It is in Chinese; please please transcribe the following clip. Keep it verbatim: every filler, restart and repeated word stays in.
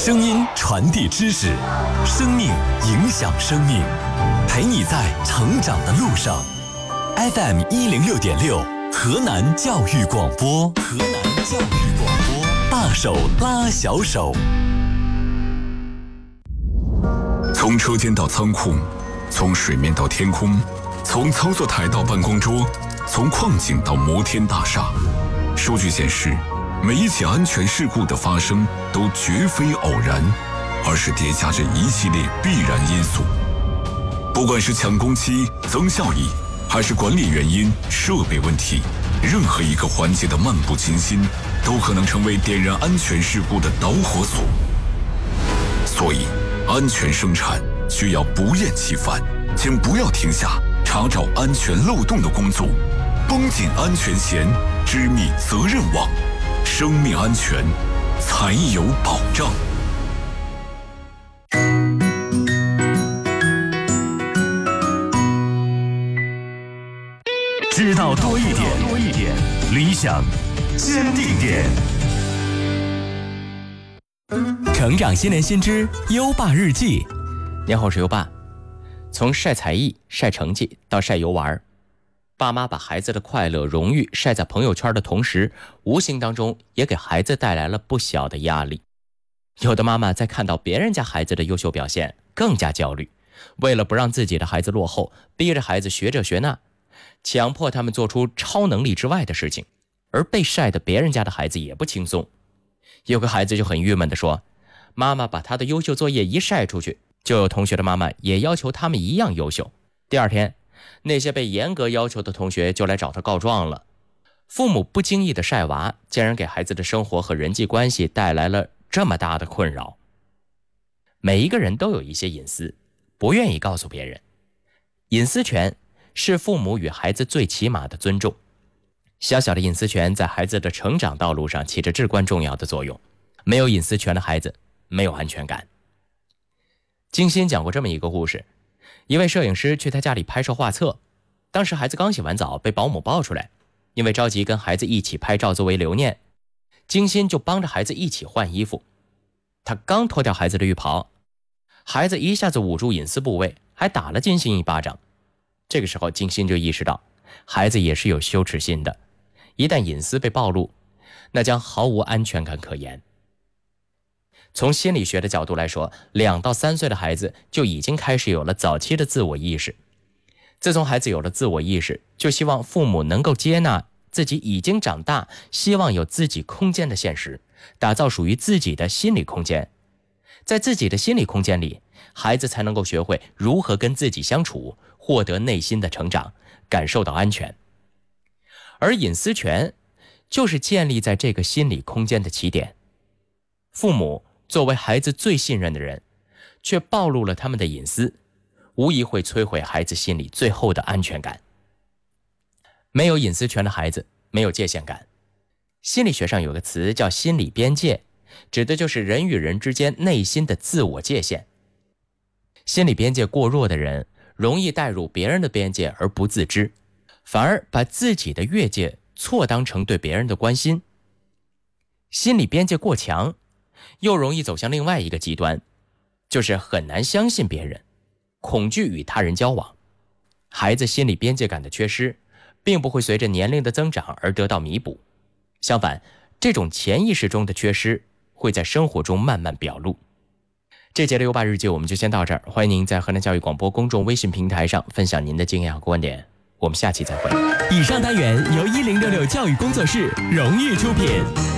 声音传递知识，生命影响生命，陪你在成长的路上。F M 一零六点六，河南教育广播，河南教育广播，大手拉小手。 从车间到仓库，从水面到天空，从操作台到办公桌，从矿井到摩天大厦。数据显示，每一起安全事故的发生都绝非偶然，而是叠加着一系列必然因素。不管是抢工期、增效益，还是管理原因、设备问题，任何一个环节的漫不经心，都可能成为点燃安全事故的导火索。所以，安全生产需要不厌其烦，请不要停下查找安全漏洞的工作，绷紧安全弦，织密责任网，生命安全才有保障。 知道多一点，多一点，理想坚定点。成长新年新知优爸日记。 你好，我是优爸。从晒才艺、晒成绩到晒游玩，爸妈把孩子的快乐、荣誉晒在朋友圈的同时，无形当中也给孩子带来了不小的压力。有的妈妈在看到别人家孩子的优秀表现，更加焦虑，为了不让自己的孩子落后，逼着孩子学这学那，强迫他们做出超能力之外的事情。而被晒的别人家的孩子也不轻松。有个孩子就很郁闷地说，妈妈把他的优秀作业一晒出去，就有同学的妈妈也要求他们一样优秀。第二天，那些被严格要求的同学就来找他告状了。父母不经意的晒娃，竟然给孩子的生活和人际关系带来了这么大的困扰。每一个人都有一些隐私，不愿意告诉别人。隐私权是父母与孩子最起码的尊重。小小的隐私权在孩子的成长道路上起着至关重要的作用。没有隐私权的孩子没有安全感。金鑫讲过这么一个故事，一位摄影师去他家里拍摄画册，当时孩子刚洗完澡被保姆抱出来，因为着急跟孩子一起拍照作为留念，金鑫就帮着孩子一起换衣服。他刚脱掉孩子的浴袍，孩子一下子捂住隐私部位，还打了金鑫一巴掌。这个时候金鑫就意识到，孩子也是有羞耻心的，一旦隐私被暴露，那将毫无安全感可言。从心理学的角度来说，两到三岁的孩子就已经开始有了早期的自我意识。自从孩子有了自我意识，就希望父母能够接纳自己已经长大，希望有自己空间的现实，打造属于自己的心理空间。在自己的心理空间里，孩子才能够学会如何跟自己相处，获得内心的成长，感受到安全。而隐私权就是建立在这个心理空间的起点。父母作为孩子最信任的人，却暴露了他们的隐私，无疑会摧毁孩子心里最后的安全感。没有隐私权的孩子没有界限感。心理学上有个词叫心理边界，指的就是人与人之间内心的自我界限。心理边界过弱的人，容易带入别人的边界而不自知，反而把自己的越界错当成对别人的关心。心理边界过强，又容易走向另外一个极端，就是很难相信别人，恐惧与他人交往。孩子心理边界感的缺失，并不会随着年龄的增长而得到弥补，相反，这种潜意识中的缺失会在生活中慢慢表露。这节的优爸日记我们就先到这儿，欢迎您在河南教育广播公众微信平台上分享您的经验和观点，我们下期再会。 以上单元由一零六六教育工作室荣誉出品。